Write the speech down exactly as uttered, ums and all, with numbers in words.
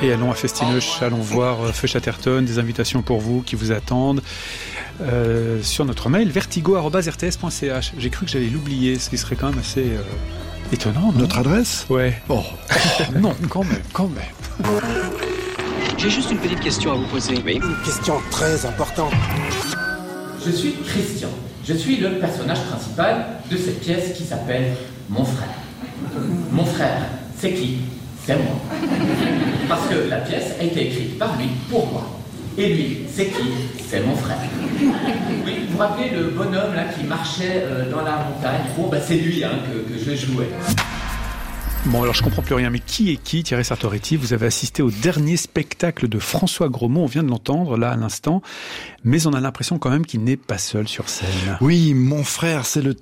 Et allons à Festineuch, allons voir Feu Chatterton, des invitations pour vous qui vous attendent. Euh, sur notre mail vertigo arobase r t s point c h. J'ai cru que j'allais l'oublier, ce qui serait quand même assez euh, étonnant. Non Notre adresse ? Ouais. Oh. Non, quand même, quand même. J'ai juste une petite question à vous poser. Oui. Une question très importante. Je suis Christian. Je suis le personnage principal de cette pièce qui s'appelle Mon frère. Mon frère, c'est qui ? C'est moi. Parce que la pièce a été écrite par lui pour moi. Et lui, c'est qui ? C'est mon frère. Oui, vous vous rappelez le bonhomme là qui marchait euh, dans la montagne ? Bon, bah c'est lui hein, que, que je jouais. Bon, alors je comprends plus rien, mais qui est qui, Thierry Sartoretti ? Vous avez assisté au dernier spectacle de François Grosmont, on vient de l'entendre là à l'instant, mais on a l'impression quand même qu'il n'est pas seul sur scène. Oui, Mon frère, c'est le